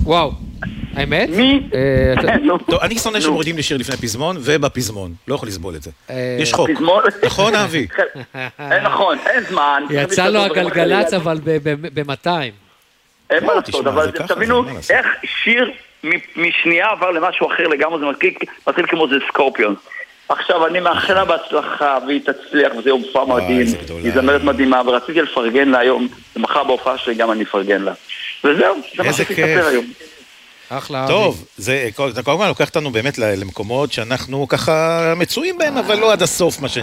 וואו, האמת? מי? טוב, אני שונא שמורידים לי שיר לפני פזמון ובפזמון. לא יכול לסבול את זה. יש חוק. נכון, אבי? נכון, אין זמן. יצא לו הגלגלץ, אבל ב-200. אין מה לעשות, אבל תבינו איך שיר משנייה עבר למשהו אחר לגמרי, זה מתחיל כמו זה סקורפיון. עכשיו אני מאחלה בהצלחה, והיא תצליח, וזה יום הופעה מדהים, היא זמרת מדהימה, ורציתי לפרגן לה היום, ומחר בהופעה שלי גם אני אפרגן לה. וזהו, זה מה שתספר היום. אחלה. טוב, אתה כל הזמן לוקח אותנו באמת למקומות שאנחנו ככה מצויים בהם, אבל לא עד הסוף מה